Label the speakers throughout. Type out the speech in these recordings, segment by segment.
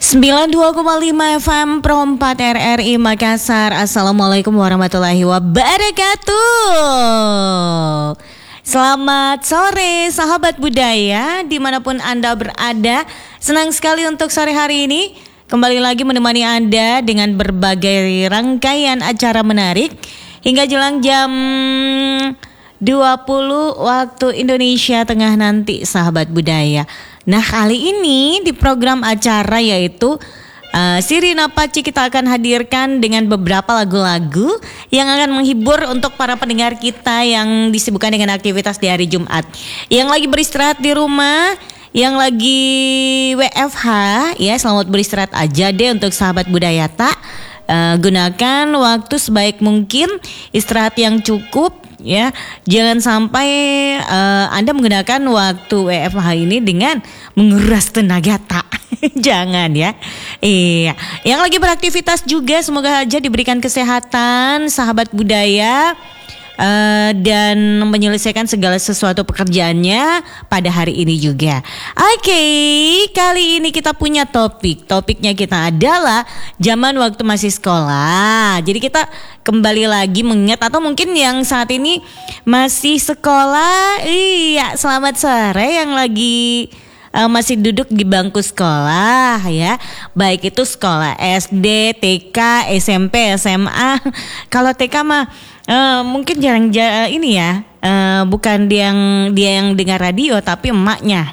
Speaker 1: 92,5 FM Pro 4 RRI Makassar. Assalamualaikum warahmatullahi wabarakatuh. Selamat sore sahabat budaya dimanapun Anda berada. Senang sekali untuk sore hari ini kembali lagi menemani Anda dengan berbagai rangkaian acara menarik hingga jelang jam 20 waktu Indonesia Tengah nanti sahabat budaya. Nah, kali ini di program acara yaitu Sirina Paci kita akan hadirkan dengan beberapa lagu-lagu yang akan menghibur untuk para pendengar kita yang disibukkan dengan aktivitas di hari Jumat, yang lagi beristirahat di rumah, yang lagi WFH ya, selamat beristirahat aja deh untuk sahabat budaya tak. Gunakan waktu sebaik mungkin, istirahat yang cukup ya. Jangan sampai Anda menggunakan waktu WFH ini dengan menguras tenaga tak. Jangan ya. Iya, yang lagi beraktivitas juga semoga aja diberikan kesehatan sahabat budaya dan menyelesaikan segala sesuatu pekerjaannya pada hari ini juga. Oke, kali ini kita punya topiknya kita adalah zaman waktu masih sekolah. Jadi kita kembali lagi mengingat, atau mungkin yang saat ini masih sekolah, iya selamat sore yang lagi masih duduk di bangku sekolah ya, baik itu sekolah SD, TK, SMP, SMA. Kalau TK mah mungkin jarang ini ya, bukan dia yang dengar radio tapi emaknya.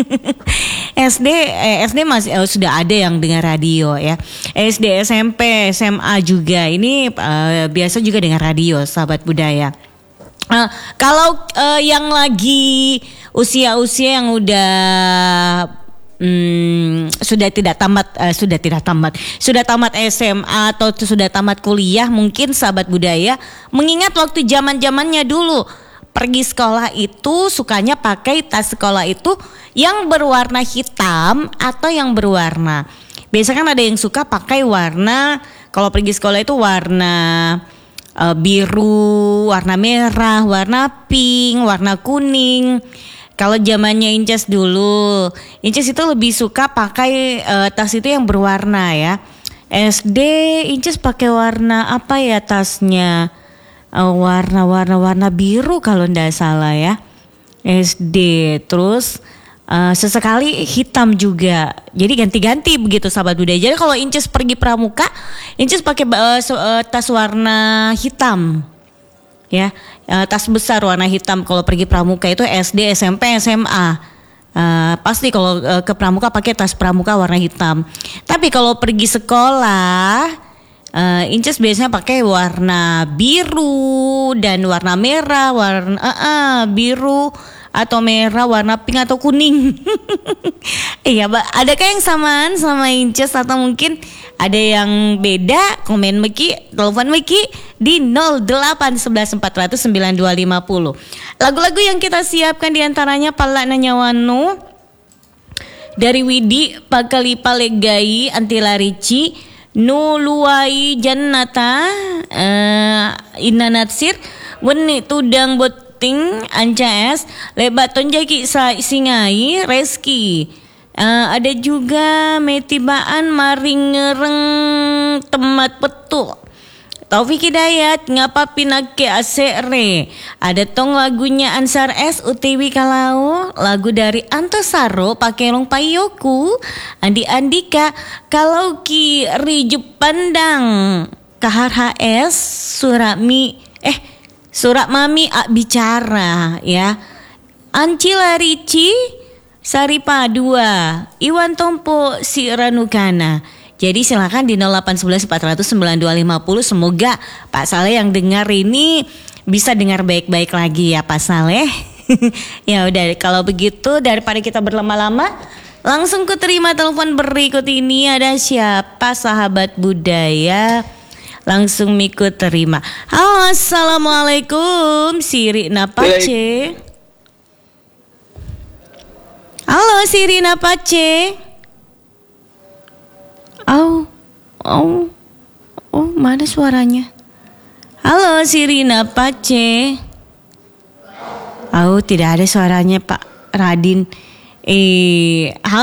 Speaker 1: SD masih sudah ada yang dengar radio ya. SD, SMP, SMA juga ini biasa juga dengar radio sahabat budaya. Kalau yang lagi usia-usia yang sudah tamat SMA atau sudah tamat kuliah, mungkin sahabat budaya mengingat waktu zaman-zamannya dulu pergi sekolah itu sukanya pakai tas sekolah itu yang berwarna hitam atau yang berwarna. Biasanya kan ada yang suka pakai warna, kalau pergi sekolah itu warna biru, warna merah, warna pink, warna kuning. Kalau zamannya Inces dulu, Inces itu lebih suka pakai tas itu yang berwarna ya. SD Inces pakai warna apa ya tasnya? Warna biru kalau ndak salah ya. SD, terus sesekali hitam juga. Jadi ganti-ganti begitu sahabat budaya. Jadi kalau Inces pergi pramuka, Inces pakai tas warna hitam. Ya, tas besar warna hitam kalau pergi pramuka itu SD, SMP, SMA. Pasti kalau ke pramuka pakai tas pramuka warna hitam. Tapi kalau pergi sekolah, Inces biasanya pakai warna biru dan warna merah, warna biru atau merah, warna pink atau kuning. Iya, adakah yang samaan sama Inces atau mungkin ada yang beda? Komen Meki, telepon Meki di 0811 400 9250. Lagu-lagu yang kita siapkan diantaranya Pala Nanyawanu dari Widi, Pakalipa Legai, Antila Rici, Nuluai Jannata, Inna Natsir, Weni Tudang Boting, Anca S, Lebat Tonjaki Singai, Reski. Ada juga Metibaan Maringereng Temat Petu, Taufik Hidayat Ngapa Pinake Asere. Ada tong lagunya Ansar S Utiwi Kalau, lagu dari Antosaro Pakelong Payoku, Andi Andika Kalau Ki Rijup Pandang, Kahar HS Surat Mami Ak Bicara ya, Ancila Rici Saripa 2, Iwan Tompo Si Ranukana. Jadi silakan di 0811 400 9250. Semoga Pak Saleh yang dengar ini bisa dengar baik-baik lagi ya Pak Saleh. Ya udah, kalau begitu daripada kita berlama-lama, langsung ku terima telepon berikut ini. Ada siapa sahabat budaya? Langsung miku terima. Halo, assalamualaikum, Sirina Pace. Halo Sirina Pace. Mana suaranya? Halo Sirina Pace. Tidak ada suaranya Pak Radin. Halo